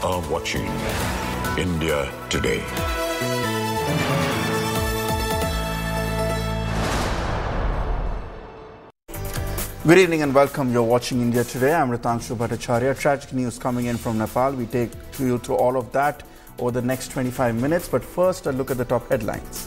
are watching India Today. Good evening and welcome. You're watching India Today. I'm Ritangshu Bhattacharya. Tragic news coming in from Nepal. We take you through all of that over the next 25 minutes. But first, a look at the top headlines.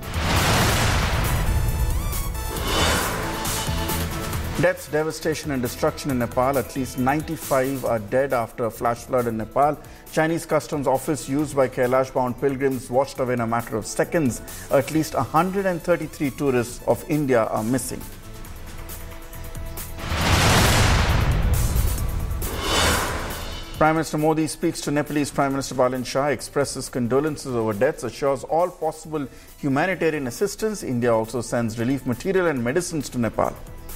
Deaths, devastation and destruction in Nepal. At least 95 are dead after a flash flood in Nepal. Chinese customs office used by Kailash-bound pilgrims washed away in a matter of seconds. At least 133 tourists of India are missing. Prime Minister Modi speaks to Nepalese Prime Minister Balin Shah, expresses condolences over deaths, assures all possible humanitarian assistance. India also sends relief material and medicines to Nepal.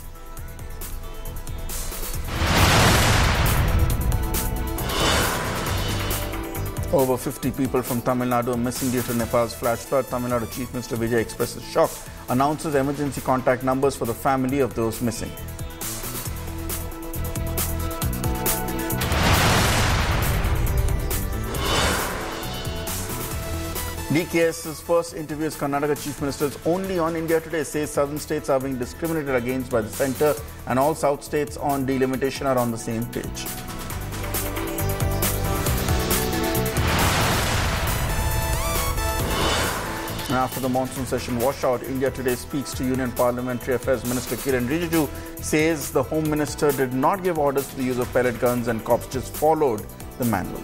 Over 50 people from Tamil Nadu are missing due to Nepal's flash flood. Tamil Nadu Chief Minister Vijay expresses shock, announces emergency contact numbers for the family of those missing. DKS's first interview as Karnataka Chief Minister is only on India Today. Says southern states are being discriminated against by the centre and all south states on delimitation are on the same page. And after the monsoon session washout, India Today speaks to Union Parliamentary Affairs Minister Kiren Rijiju, says the Home Minister did not give orders for the use of pellet guns and cops just followed the manual.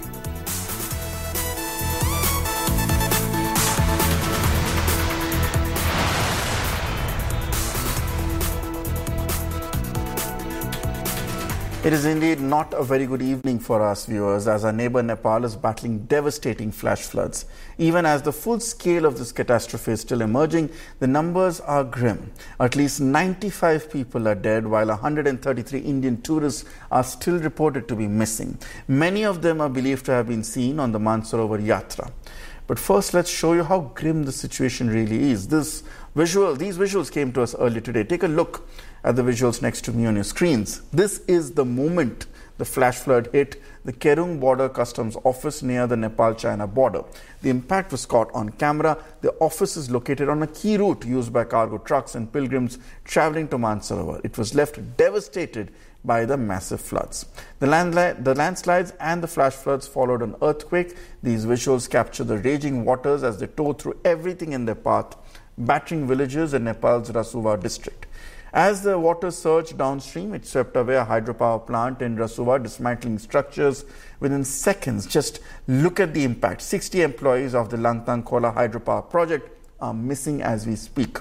It is indeed not a very good evening for us viewers, as our neighbour Nepal is battling devastating flash floods. Even as the full scale of this catastrophe is still emerging, the numbers are grim. At least 95 people are dead, while 133 Indian tourists are still reported to be missing. Many of them are believed to have been seen on the Mansarovar Yatra. But first, let's show you how grim the situation really is. These visuals came to us earlier today. Take a look at the visuals next to me on your screens. This is the moment the flash flood hit the Kerung Border Customs Office near the Nepal-China border. The impact was caught on camera. The office is located on a key route used by cargo trucks and pilgrims traveling to Mansarovar. It was left devastated by the massive floods. The landslides and the flash floods followed an earthquake. These visuals capture the raging waters as they tore through everything in their path, battering villages in Nepal's Rasuwa district. As the water surged downstream, it swept away a hydropower plant in Rasuwa, dismantling structures within seconds. Just look at the impact. 60 employees of the Langtang Khola hydropower project are missing as we speak.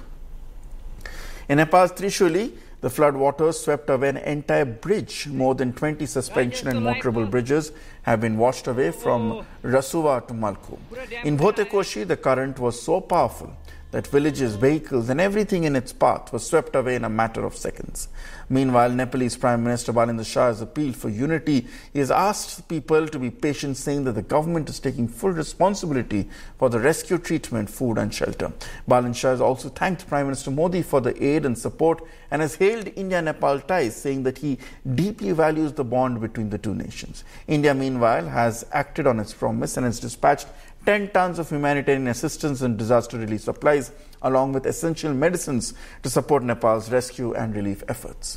In Nepal's Trishuli, the flood waters swept away an entire bridge. More than 20 suspension and motorable bridges have been washed away from Rasuwa to Malku. In Bhotekoshi, the current was so powerful that villages, vehicles and everything in its path was swept away in a matter of seconds. Meanwhile, Nepalese Prime Minister Balin Shah has appealed for unity. He has asked people to be patient, saying that the government is taking full responsibility for the rescue, treatment, food and shelter. Balin Shah has also thanked Prime Minister Modi for the aid and support and has hailed India-Nepal ties, saying that he deeply values the bond between the two nations. India, meanwhile, has acted on its promise and has dispatched 10 tons of humanitarian assistance and disaster relief supplies, along with essential medicines to support Nepal's rescue and relief efforts.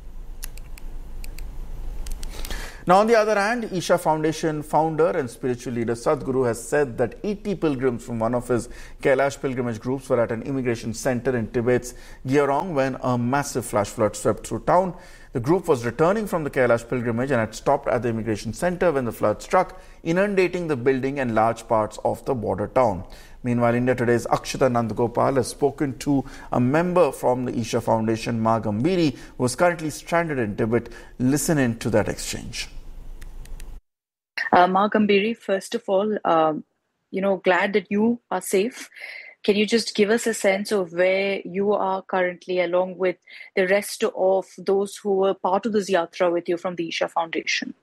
Now, on the other hand, Isha Foundation founder and spiritual leader Sadhguru has said that 80 pilgrims from one of his Kailash pilgrimage groups were at an immigration center in Tibet's Gyerong when a massive flash flood swept through town. The group was returning from the Kailash pilgrimage and had stopped at the immigration center when the flood struck, inundating the building and large parts of the border town. Meanwhile, India Today's Akshata Nandagopal has spoken to a member from the Isha Foundation, Ma Gambhiri, who is currently stranded in Tibet. Listen in to that exchange. Ma Gambhiri, first of all, glad that you are safe. Can you just give us a sense of where you are currently, along with the rest of those who were part of this yatra with you from the Isha Foundation?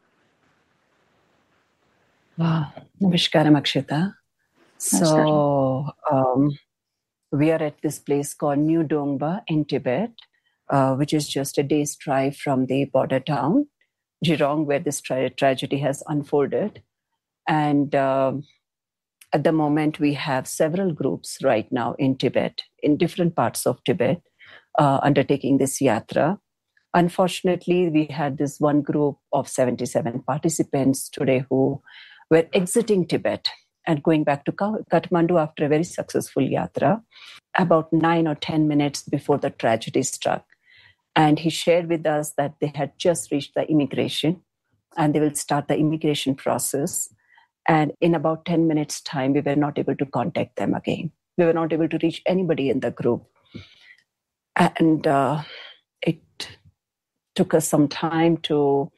Namaskaram, Akshita. So, we are at this place called New Dongba in Tibet, which is just a day's drive from the border town, Gyerong, where this tragedy has unfolded. And at the moment, we have several groups right now in Tibet, in different parts of Tibet, undertaking this yatra. Unfortunately, we had this one group of 77 participants today who were exiting Tibet and going back to Kathmandu after a very successful yatra, about 9 or 10 minutes before the tragedy struck. And he shared with us that they had just reached the immigration and they will start the immigration process. And in about 10 minutes' time, we were not able to contact them again. We were not able to reach anybody in the group. And it took us some time to,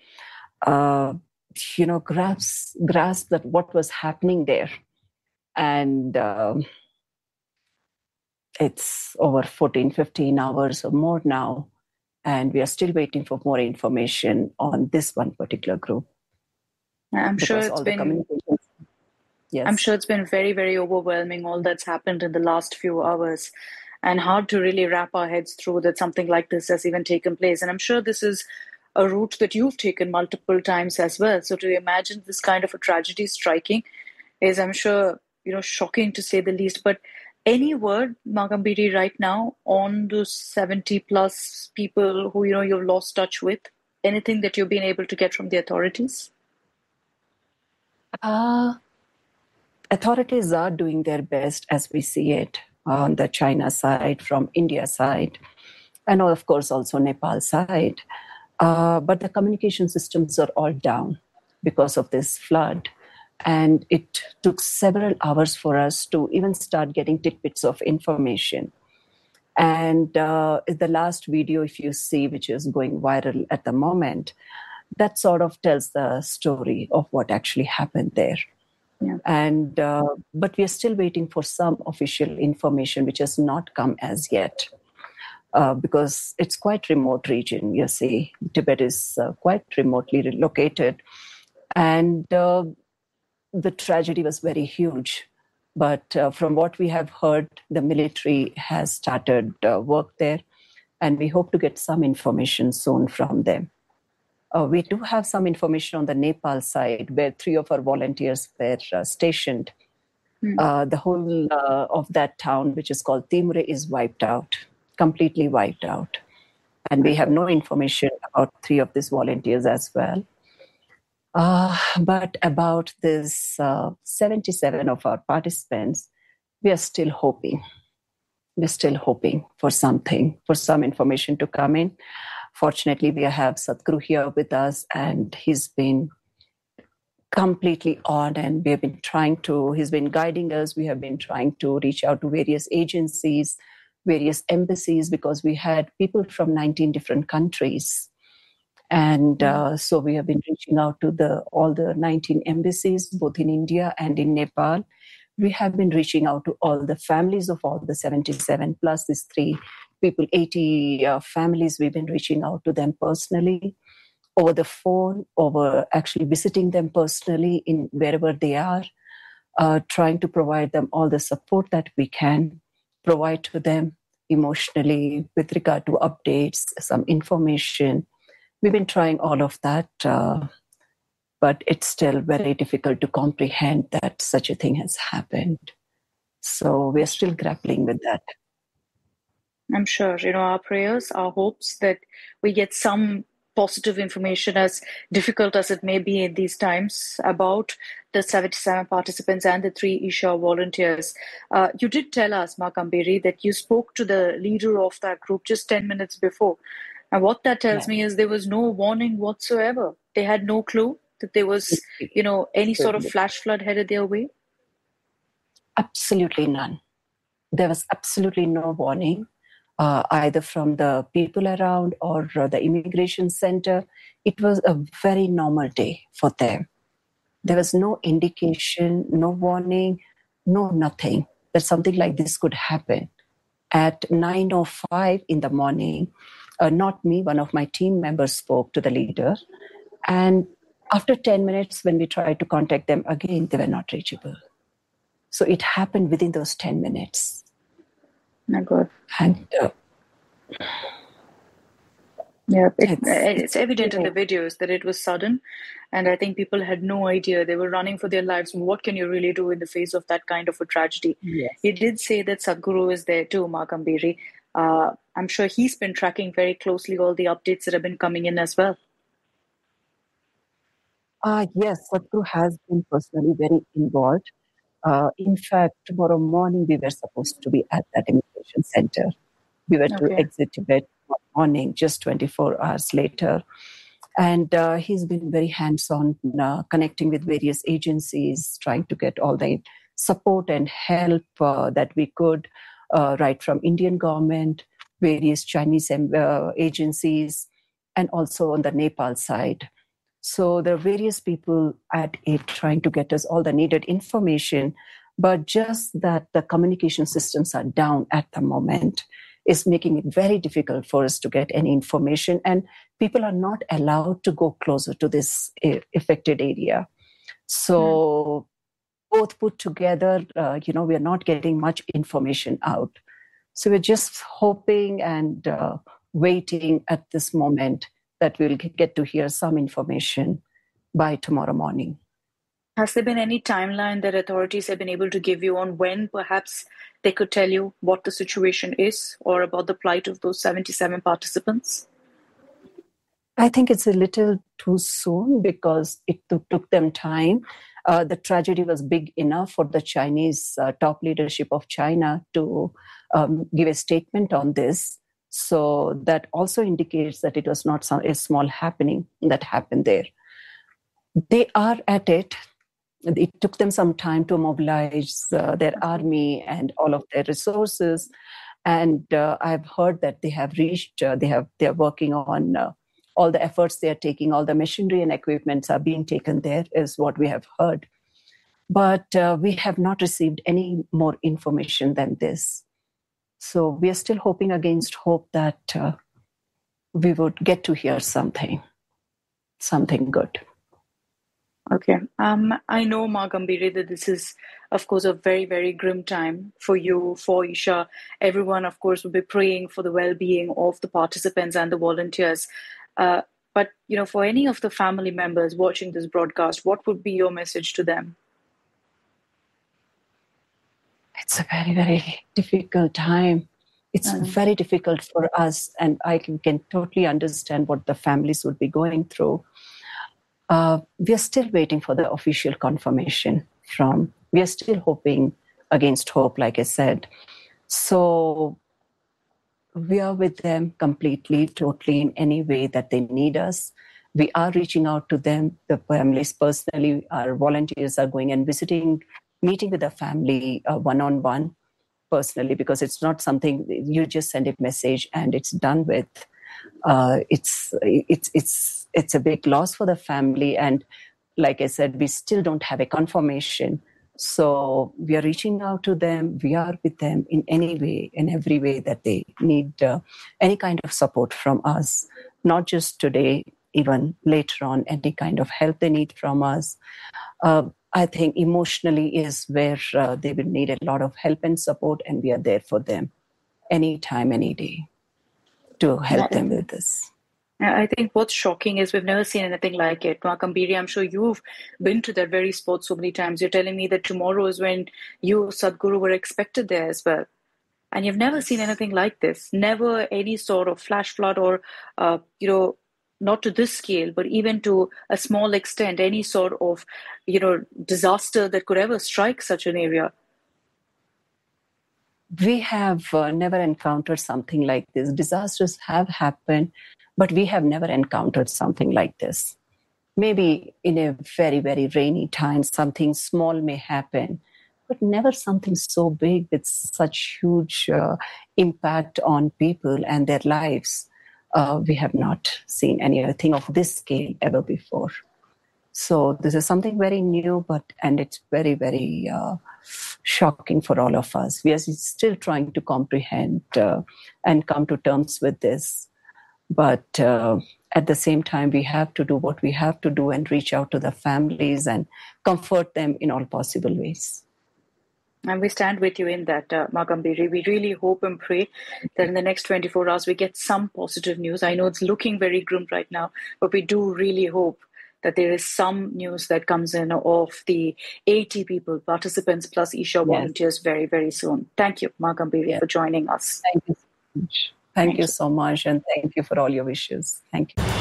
grasp that what was happening there. And it's over 14, 15 hours or more now. And we are still waiting for more information on this one particular group. I'm sure it's been... Yes. I'm sure it's been very, very overwhelming, all that's happened in the last few hours, and hard to really wrap our heads through that something like this has even taken place. And I'm sure this is a route that you've taken multiple times as well. So to imagine this kind of a tragedy striking is, I'm sure, shocking to say the least. But any word, Ma Gambhiri, right now on those 70 plus people who, you've lost touch with? Anything that you've been able to get from the authorities? Authorities are doing their best as we see it on the China side, from India side, and of course also Nepal side. But the communication systems are all down because of this flood. And it took several hours for us to even start getting tidbits of information. And the last video, if you see, which is going viral at the moment, that sort of tells the story of what actually happened there. Yeah. And but we are still waiting for some official information, which has not come as yet, because it's quite remote region. You see, Tibet is quite remotely located, and the tragedy was very huge. But from what we have heard, the military has started work there, and we hope to get some information soon from them. We do have some information on the Nepal side, where 3 of our volunteers were stationed. The whole of that town, which is called Timre, is wiped out, completely wiped out. And we have no information about 3 of these volunteers as well. But about this 77 of our participants, we are still hoping. We're still hoping for something, for some information to come in. Fortunately, we have Sadhguru here with us, and he's been completely on, and we have been he's been guiding us. We have been trying to reach out to various agencies, various embassies, because we had people from 19 different countries. And so we have been reaching out to all the 19 embassies, both in India and in Nepal. We have been reaching out to all the families of all the 77, plus these 3 people, 80 families. We've been reaching out to them personally, over the phone, over actually visiting them personally in wherever they are, trying to provide them all the support that we can provide to them emotionally with regard to updates, some information. We've been trying all of that, but it's still very difficult to comprehend that such a thing has happened. So we're still grappling with that. I'm sure, our prayers, our hopes that we get some positive information, as difficult as it may be in these times, about the 77 participants and the 3 Isha volunteers. You did tell us, Ma Gambhiri, that you spoke to the leader of that group just 10 minutes before. And what that tells me is there was no warning whatsoever. They had no clue that there was, any sort of flash flood headed their way? Absolutely none. There was absolutely no warning, either from the people around or the immigration center. It was a very normal day for them. There was no indication, no warning, no nothing that something like this could happen. At 9:05 in the morning, not me, one of my team members spoke to the leader. And after 10 minutes, when we tried to contact them again, they were not reachable. So it happened within those 10 minutes. My God. And Yeah, it's evident in the videos that it was sudden, and I think people had no idea. They were running for their lives. What can you really do in the face of that kind of a tragedy? Yes. You did say that Sadhguru is there too, Ma Gambhiri. I'm sure he's been tracking very closely all the updates that have been coming in as well. Yes, Sadhguru has been personally very involved. In fact, tomorrow morning we were supposed to be at that immigration center. We were to exit Tibet morning, just 24 hours later. And he's been very hands-on, connecting with various agencies, trying to get all the support and help that we could, right from Indian government, various Chinese agencies, and also on the Nepal side. So there are various people at it trying to get us all the needed information, but just that the communication systems are down at the moment is making it very difficult for us to get any information, and people are not allowed to go closer to this affected area. So both put together, we are not getting much information out. So we're just hoping and waiting at this moment that we'll get to hear some information by tomorrow morning. Has there been any timeline that authorities have been able to give you on when perhaps they could tell you what the situation is or about the plight of those 77 participants? I think it's a little too soon because it took them time. The tragedy was big enough for the Chinese top leadership of China to give a statement on this. So that also indicates that it was not a small happening that happened there. They are at it. It took them some time to mobilize their army and all of their resources. And I've heard that they have reached, they're working on all the efforts they are taking, all the machinery and equipments are being taken there, is what we have heard. But we have not received any more information than this. So we are still hoping against hope that we would get to hear something good. Okay. I know, Ma Gambhiri, that this is, of course, a very, very grim time for you, for Isha. Everyone, of course, will be praying for the well-being of the participants and the volunteers. But, for any of the family members watching this broadcast, what would be your message to them? It's a very, very difficult time. It's very difficult for us, and I can totally understand what the families would be going through. We are still waiting for the official confirmation we are still hoping against hope, like I said. So we are with them completely, totally, in any way that they need us. We are reaching out to them, the families personally. Our volunteers are going and visiting, meeting with the family one-on-one personally, because it's not something you just send a message and it's done with. It's a big loss for the family. And like I said, we still don't have a confirmation. So we are reaching out to them. We are with them in any way, in every way that they need any kind of support from us, not just today, even later on, any kind of help they need from us. I think emotionally is where they will need a lot of help and support, and we are there for them anytime, any day to help them with this. I think what's shocking is we've never seen anything like it. Ma Gambhiri, I'm sure you've been to that very spot so many times. You're telling me that tomorrow is when you, Sadhguru, were expected there as well. And you've never seen anything like this. Never any sort of flash flood or, not to this scale, but even to a small extent, any sort of, disaster that could ever strike such an area. We have never encountered something like this. Disasters have happened, but we have never encountered something like this. Maybe in a very, very rainy time, something small may happen, but never something so big with such huge impact on people and their lives. We have not seen anything of this scale ever before. So this is something very new, and it's very, very shocking for all of us. We are still trying to comprehend and come to terms with this. But at the same time, we have to do what we have to do and reach out to the families and comfort them in all possible ways. And we stand with you in that, Ma Gambhiri. We really hope and pray that in the next 24 hours we get some positive news. I know it's looking very grim right now, but we do really hope that there is some news that comes in of the 80 people, participants plus Isha volunteers very, very soon. Thank you, Ma Gambhiri, for joining us. Thank you so much. Thank you so much, and thank you for all your wishes. Thank you.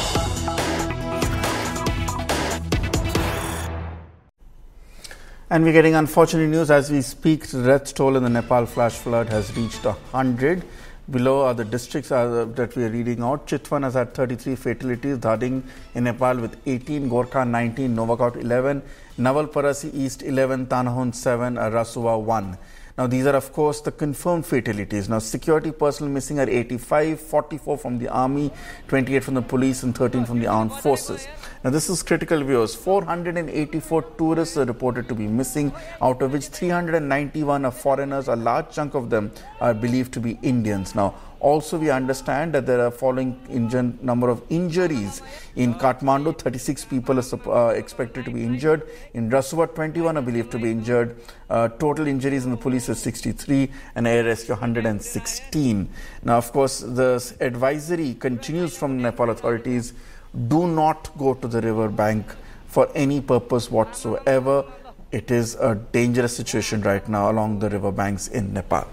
And we're getting unfortunate news as we speak. The death toll in the Nepal flash flood has reached 100. Below are the districts that we are reading out. Chitwan has had 33 fatalities. Dhading in Nepal with 18. Gorkha 19. Novaghat 11. Nawalparasi East 11. Tanahun 7. Rasuwa 1. Now, these are, of course, the confirmed fatalities. Now, security personnel missing are 85, 44 from the army, 28 from the police, and 13 from the armed forces. Now, this is critical, viewers. 484 tourists are reported to be missing, out of which 391 are foreigners. A large chunk of them are believed to be Indians. Now, also, we understand that there are following number of injuries. In Kathmandu, 36 people are expected to be injured. In Rasuwa, 21 are believed to be injured. Total injuries in the police is 63 and air rescue 116. Now, of course, the advisory continues from Nepal authorities. Do not go to the river bank for any purpose whatsoever. It is a dangerous situation right now along the river banks in Nepal.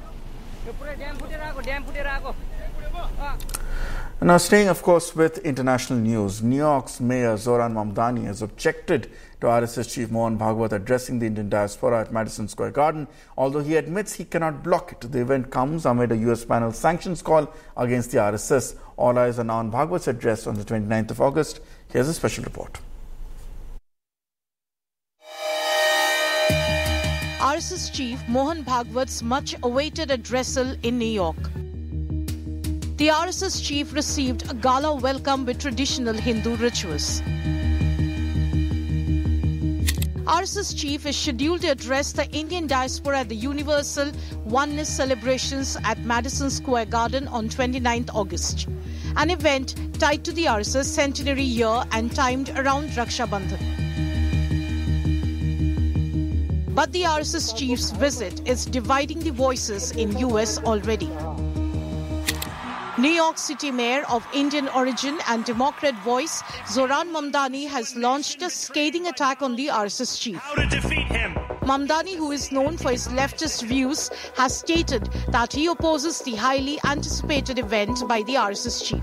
Now, staying, of course, with international news, New York's Mayor Zoran Mamdani has objected to RSS Chief Mohan Bhagwat addressing the Indian diaspora at Madison Square Garden, although he admits he cannot block it. The event comes amid a US panel sanctions call against the RSS. All eyes are now on Bhagwat's address on the 29th of August. Here's a special report. RSS Chief Mohan Bhagwat's much-awaited addressal in New York. The RSS chief received a gala welcome with traditional Hindu rituals. RSS chief is scheduled to address the Indian diaspora at the Universal Oneness celebrations at Madison Square Garden on 29th August, an event tied to the RSS centenary year and timed around Raksha Bandhan. But the RSS chief's visit is dividing the voices in US already. New York City Mayor of Indian origin and Democrat voice Zoran Mamdani has launched a scathing attack on the RSS chief. How to defeat him. Mamdani, who is known for his leftist views, has stated that he opposes the highly anticipated event by the RSS chief.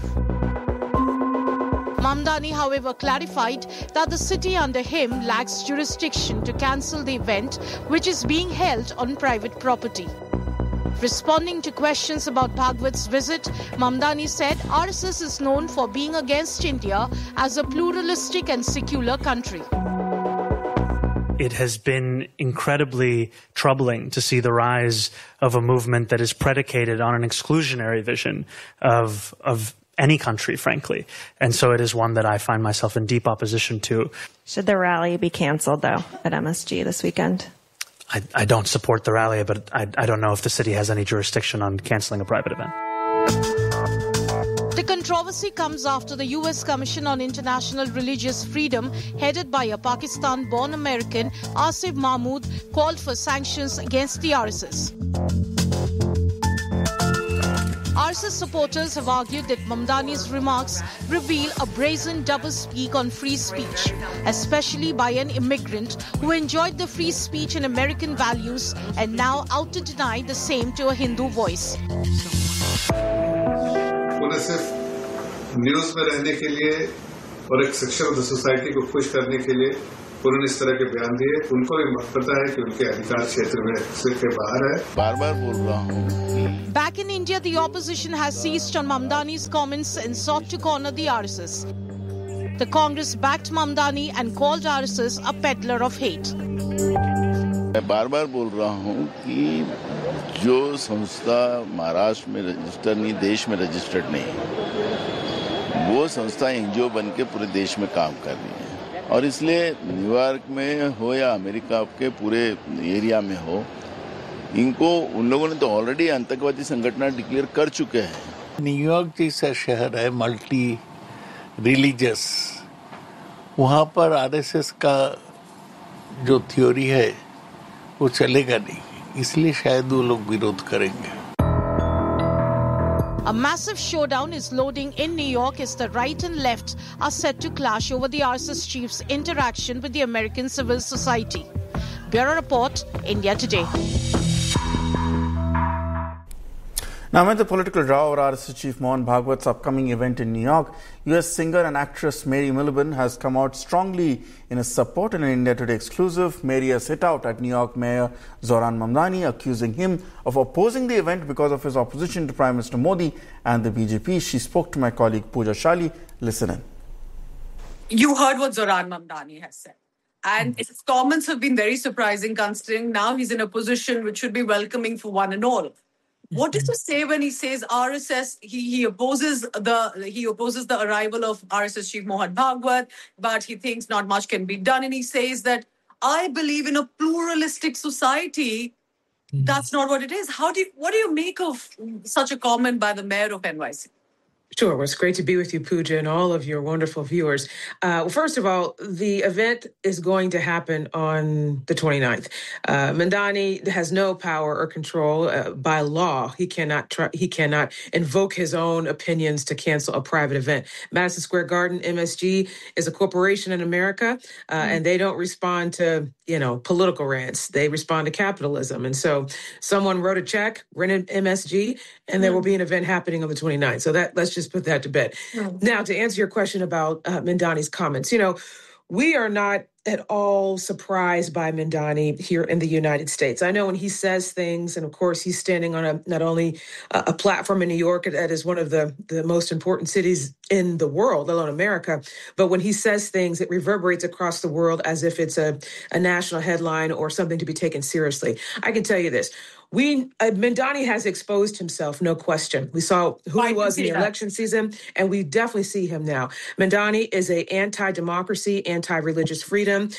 Mamdani, however, clarified that the city under him lacks jurisdiction to cancel the event, which is being held on private property. Responding to questions about Bhagwat's visit, Mamdani said RSS is known for being against India as a pluralistic and secular country. It has been incredibly troubling to see the rise of a movement that is predicated on an exclusionary vision of any country, frankly. And so it is one that I find myself in deep opposition to. Should the rally be canceled, though, at MSG this weekend? I don't support the rally, but I don't know if the city has any jurisdiction on canceling a private event. The controversy comes after the U.S. Commission on International Religious Freedom, headed by a Pakistan-born American, Asif Mahmood, called for sanctions against the RSS. RSS supporters have argued that Mamdani's remarks reveal a brazen doublespeak on free speech, especially by an immigrant who enjoyed the free speech and American values and now out to deny the same to a Hindu voice. उन्हें सिर्फ news में रहने के लिए और एक section of the society को खुश करने के लिए उन्होंने इस तरह के बयान दिए. उनको भी पता है कि उनके अधिकार क्षेत्र में से बाहर है. बार-बार बोल रहा हूं. Back in India, the opposition has seized on Mamdani's comments and sought to corner the RSS. The Congress backed Mamdani and called RSS a peddler of hate. मैं बार-बार बोल रहा हूं कि जो संस्था महाराष्ट्र में रजिस्टर नहीं, देश में रजिस्टर्ड नहीं, वो संस्था एनजीओ बन के पूरे देश में काम कर रही है. और इसलिए न्यूयॉर्क में हो या अमेरिका के पूरे एरिया में हो, इनको उन लोगों ने तो ऑलरेडी आतंकवादी संगठन डिक्लेयर कर चुके हैं. न्यूयॉर्क जैसा शहर है, मल्टी रिलीजियस, वहाँ पर आरएसएस का जो थ्योरी है वो चलेगा नहीं. इसलिए शायद वो लोग विरोध करेंगे. A massive showdown is loading in New York as the right and left are set to clash over the RSS chief's interaction with the American civil society. Bureau Report, India Today. Now, amid the political row over RSS Chief Mohan Bhagwat's upcoming event in New York, US singer and actress Mary Miliband has come out strongly in his support. In an India Today exclusive, Mary has hit out at New York Mayor Zohran Mamdani, accusing him of opposing the event because of his opposition to Prime Minister Modi and the BJP. She spoke to my colleague Pooja Shali. Listen in. You heard what Zohran Mamdani has said. And his comments have been very surprising, considering now he's in a position which should be welcoming for one and all. What does he say when he says RSS? He opposes the arrival of RSS Chief Mohan Bhagwat, but he thinks not much can be done. And he says that I believe in a pluralistic society. That's not what it is. What do you make of such a comment by the mayor of NYC? Sure. Well, it's great to be with you, Pooja, and all of your wonderful viewers. Well, first of all, the event is going to happen on the 29th. Mamdani has no power or control by law. He cannot invoke his own opinions to cancel a private event. Madison Square Garden, MSG, is a corporation in America, and they don't respond to, political rants. They respond to capitalism. And so someone wrote a check, rented MSG, and there will be an event happening on the 29th. So let's just put that to bed. Now, to answer your question about Mamdani's comments, we are not at all surprised by Mamdani here in the United States. I know when he says things, and of course he's standing on not only a platform in New York that is one of the most important cities in the world, let alone America, but when he says things, it reverberates across the world as if it's a national headline or something to be taken seriously. I can tell you this. Mamdani has exposed himself, no question. We saw who he was in the election season, and we definitely see him now. Mamdani is a anti-democracy, anti-religious freedom,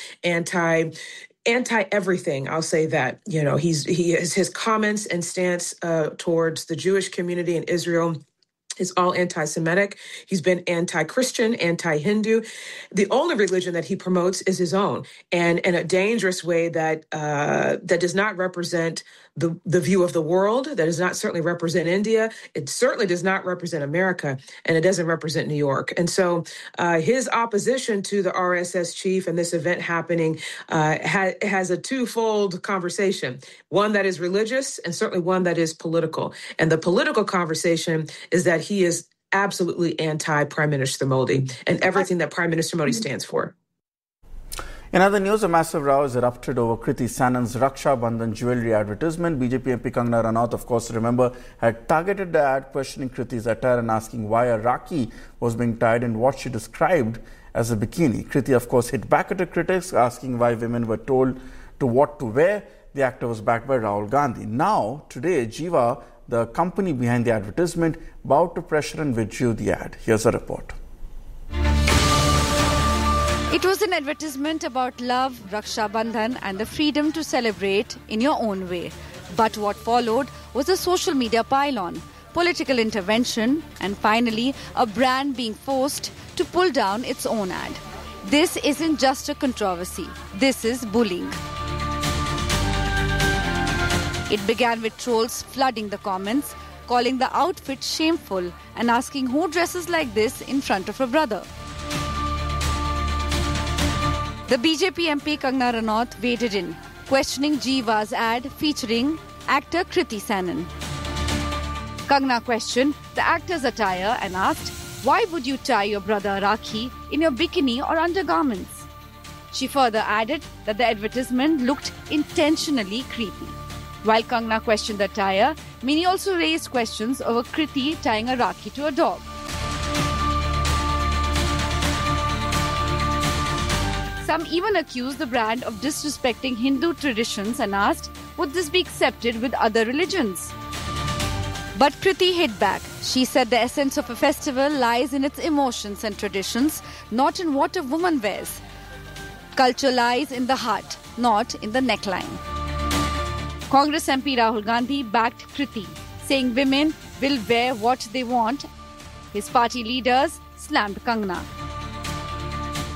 anti-everything. I'll say that. His comments and stance towards the Jewish community in Israel is all anti-Semitic. He's been anti-Christian, anti-Hindu. The only religion that he promotes is his own, and in a dangerous way that does not represent the view of the world, that does not certainly represent India. It certainly does not represent America, and it doesn't represent New York. And so his opposition to the RSS chief and this event happening has a twofold conversation, one that is religious and certainly one that is political. And the political conversation is that he is absolutely anti-Prime Minister Modi and everything that Prime Minister Modi stands for. In other news, a massive row has erupted over Kriti Sanan's Raksha Bandhan jewellery advertisement. BJP MP Kangana Ranaut, of course, remember, had targeted the ad, questioning Kriti's attire and asking why a Rakhi was being tied in what she described as a bikini. Kriti, of course, hit back at her critics, asking why women were told to what to wear. The actor was backed by Rahul Gandhi. Now, today, Jiva, the company behind the advertisement, vowed to pressure and withdrew the ad. Here's a report. It was an advertisement about love, Raksha Bandhan and the freedom to celebrate in your own way. But what followed was a social media pile-on, political intervention and finally a brand being forced to pull down its own ad. This isn't just a controversy, this is bullying. It began with trolls flooding the comments, calling the outfit shameful and asking who dresses like this in front of a brother. The BJP MP Kangana Ranaut waded in, questioning Jiva's ad featuring actor Kriti Sanan. Kangana questioned the actor's attire and asked, why would you tie your brother Rakhi in your bikini or undergarments? She further added that the advertisement looked intentionally creepy. While Kangana questioned the attire, many also raised questions over Kriti tying a Rakhi to a dog. Some even accused the brand of disrespecting Hindu traditions and asked, would this be accepted with other religions? But Kriti hit back. She said the essence of a festival lies in its emotions and traditions, not in what a woman wears. Culture lies in the heart, not in the neckline. Congress MP Rahul Gandhi backed Kriti, saying women will wear what they want. His party leaders slammed Kangana.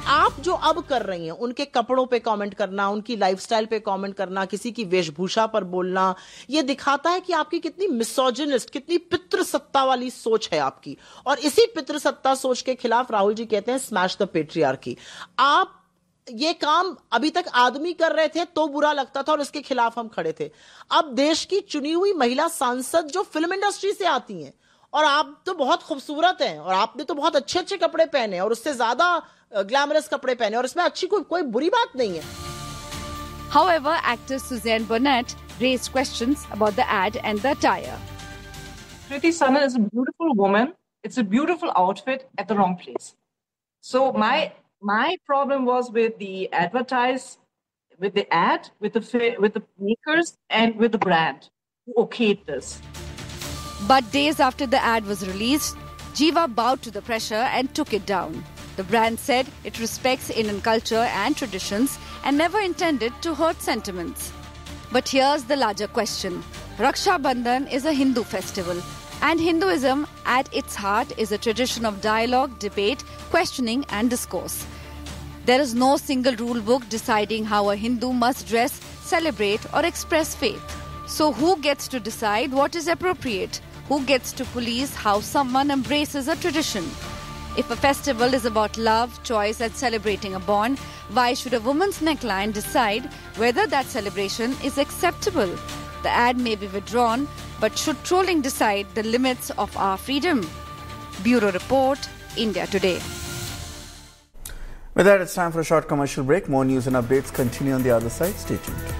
आप जो अब कर रही हैं, उनके कपड़ों पे comment करना, उनकी लाइफस्टाइल पे कमेंट करना, किसी की वेशभूषा पर बोलना, ये दिखाता है कि आपकी कितनी मिसोजिनिस्ट, कितनी पितृसत्ता वाली सोच है आपकी। और इसी पितृसत्ता सोच के खिलाफ राहुल जी कहते हैं स्मैश द पेट्रियार्की। आप ये काम अभी तक आदमी कर रहे थे तो बुरा लगता था और इसके खिलाफ हम खड़े थे। अब देश की चुनी हुई महिला सांसद जो फिल्म इंडस्ट्री से आती हैं, और आप तो बहुत खूबसूरत हैं और आपने तो बहुत अच्छे अच्छे कपड़े पहने और उससे ज्यादा ग्लैमरस कपड़े पहने, और इसमें अच्छी कोई बुरी बात नहीं है। However, actress Suzanne Burnett raised questions about the ad and the attire. Kriti Sanon is a beautiful woman. It's a beautiful outfit at the wrong place. So my problem was with the with the ad, with the makers, and with the brand who okayed this. But days after the ad was released, Jiva bowed to the pressure and took it down. The brand said it respects Indian culture and traditions and never intended to hurt sentiments. But here's the larger question. Raksha Bandhan is a Hindu festival, and Hinduism at its heart is a tradition of dialogue, debate, questioning and discourse. There is no single rule book deciding how a Hindu must dress, celebrate or express faith. So who gets to decide what is appropriate? Who gets to police how someone embraces a tradition? If a festival is about love, choice and celebrating a bond, why should a woman's neckline decide whether that celebration is acceptable? The ad may be withdrawn, but should trolling decide the limits of our freedom? Bureau Report, India Today. With that, it's time for a short commercial break. More news and updates continue on the other side. Stay tuned.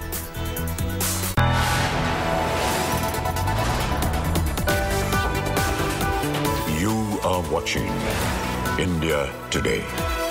You are watching India Today.